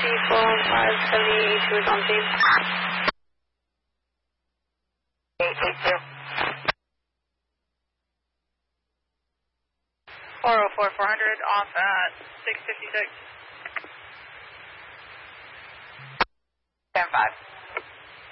C41578 is on scene. 882. 404 400 off at 656. 10-5.